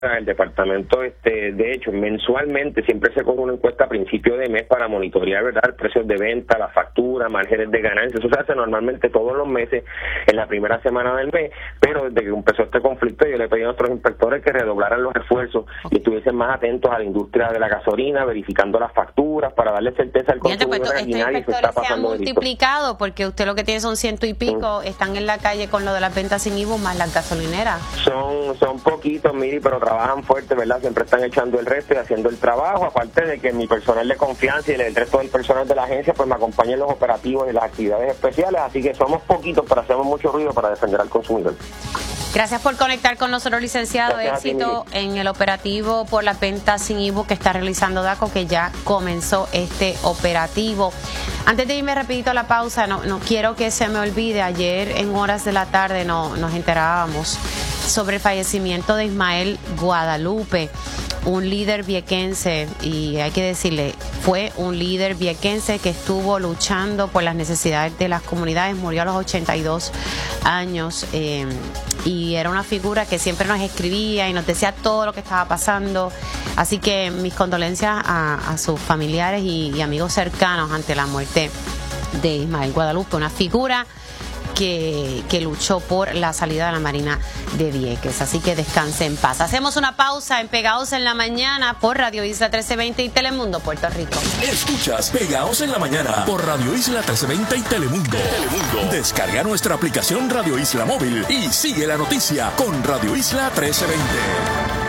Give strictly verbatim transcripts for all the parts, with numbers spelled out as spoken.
El departamento, este, de hecho, mensualmente siempre se corre una encuesta a principio de mes para monitorear, ¿verdad?, precios de venta, la factura, márgenes de ganancia. Eso se hace normalmente todos los meses en la primera semana del mes, pero desde que empezó este conflicto yo le pedí a nuestros inspectores que redoblaran los esfuerzos y estuviesen más atentos a la industria de la gasolina, verificando las facturas para darle certeza al consumidor. Pues, estos inspectores se han multiplicado porque usted lo que tiene son ciento y pico, mm. están en la calle con lo de las ventas sin I V A más las gasolineras. Son, son poquitos, Miri, pero trabajan fuerte, ¿verdad? Siempre están echando el resto y haciendo el trabajo, aparte de que mi personal de confianza y el resto del personal de la agencia pues me acompaña en los operativos y las actividades especiales, así que somos poquitos, pero hacemos mucho ruido para defender al consumidor. Gracias por conectar con nosotros, licenciado. Gracias. Éxito ti, en el operativo por las ventas sin I V A que está realizando DACO, que ya comenzó este operativo. Antes de irme rapidito a la pausa, no, no quiero que se me olvide, ayer en horas de la tarde no, nos enterábamos sobre el fallecimiento de Ismael Guadalupe, un líder viequense, y hay que decirle, fue un líder viequense que estuvo luchando por las necesidades de las comunidades, murió a los ochenta y dos años, eh, y era una figura que siempre nos escribía y nos decía todo lo que estaba pasando, así que mis condolencias a, a sus familiares y, y amigos cercanos ante la muerte de Ismael Guadalupe, una figura Que, que luchó por la salida de la Marina de Vieques. Así que descanse en paz. Hacemos una pausa en Pegados en la Mañana por Radio Isla trece veinte y Telemundo Puerto Rico. Escuchas Pegados en la Mañana por Radio Isla trece veinte y Telemundo. Telemundo. Descarga nuestra aplicación Radio Isla Móvil y sigue la noticia con Radio Isla trece veinte.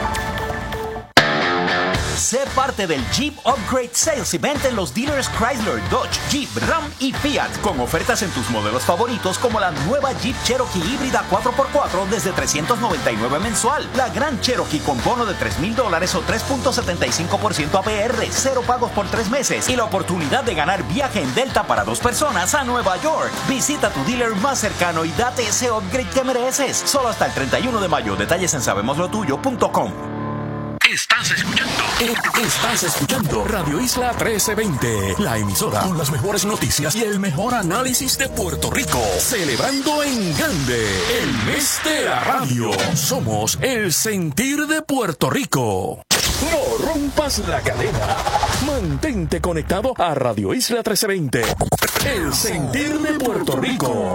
Sé parte del Jeep Upgrade Sales Event en los dealers Chrysler, Dodge, Jeep, Ram y Fiat, con ofertas en tus modelos favoritos como la nueva Jeep Cherokee híbrida cuatro por cuatro desde trescientos noventa y nueve mensual, la Grand Cherokee con bono de tres mil dólares o tres punto setenta y cinco por ciento A P R, cero pagos por tres meses y la oportunidad de ganar viaje en Delta para dos personas a Nueva York. Visita tu dealer más cercano y date ese upgrade que mereces. Solo hasta el treinta y uno de mayo. Detalles en sabemos lo tuyo punto com. Estás escuchando. Estás escuchando Radio Isla trece veinte, la emisora con las mejores noticias y el mejor análisis de Puerto Rico. Celebrando en grande el mes de la radio. Somos el sentir de Puerto Rico. No rompas la cadena. Mantente conectado a Radio Isla trece veinte. El sentir de Puerto Rico.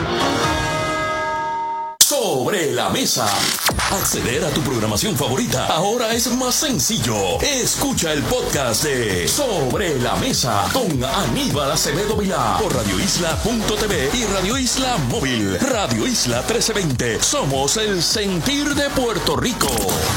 Sobre la mesa. Acceder a tu programación favorita ahora es más sencillo. Escucha el podcast de Sobre la Mesa con Aníbal Acevedo Vilá por radio isla punto t v y Radio Isla Móvil. Radio Isla trece veinte. Somos el sentir de Puerto Rico.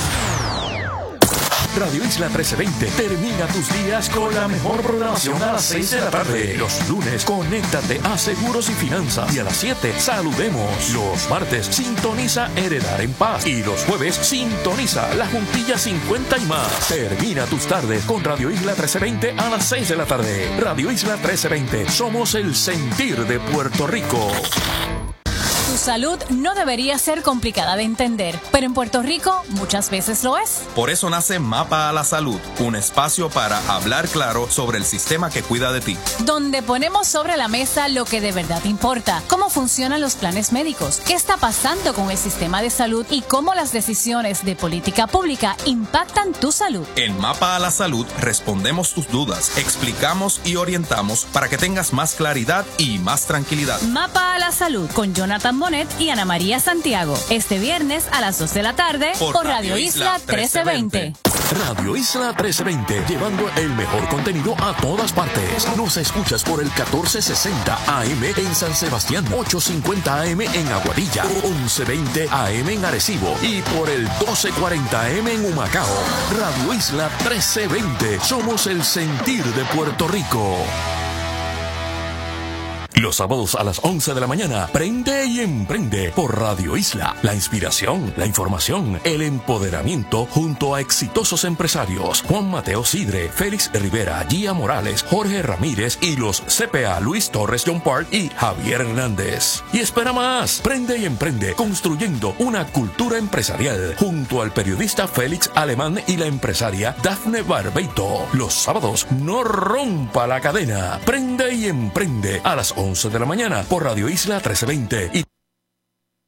Radio Isla trece veinte termina tus días con la mejor programación a las seis de la tarde. Los lunes, conéctate a Seguros y Finanzas. Y a las siete, saludemos. Los martes, sintoniza Heredar en Paz. Y los jueves, sintoniza La Juntilla cincuenta y más. Termina tus tardes con Radio Isla trece veinte a las seis de la tarde. Radio Isla trece veinte, somos el sentir de Puerto Rico. Tu salud no debería ser complicada de entender, pero en Puerto Rico muchas veces lo es. Por eso nace Mapa a la Salud, un espacio para hablar claro sobre el sistema que cuida de ti. Donde ponemos sobre la mesa lo que de verdad importa, cómo funcionan los planes médicos, qué está pasando con el sistema de salud y cómo las decisiones de política pública impactan tu salud. En Mapa a la Salud respondemos tus dudas, explicamos y orientamos para que tengas más claridad y más tranquilidad. Mapa a la Salud con Jonathan Bonet y Ana María Santiago. Este viernes a las dos de la tarde por, por Radio Isla trece veinte. Radio Isla trece veinte, llevando el mejor contenido a todas partes. Nos escuchas por el catorce sesenta A M en San Sebastián, ochocientos cincuenta A M en Aguadilla, once veinte A M en Arecibo y por el doce cuarenta A M en Humacao. Radio Isla trece veinte, somos el sentir de Puerto Rico. Los sábados a las once de la mañana, Prende y Emprende por Radio Isla. La inspiración, la información, el empoderamiento junto a exitosos empresarios. Juan Mateo Sidre, Félix Rivera, Gia Morales, Jorge Ramírez y los C P A Luis Torres, John Park y Javier Hernández. Y espera más, Prende y Emprende, construyendo una cultura empresarial junto al periodista Félix Alemán y la empresaria Dafne Barbeito. Los sábados, no rompa la cadena. Prende y Emprende a las once de la mañana por Radio Isla trece veinte y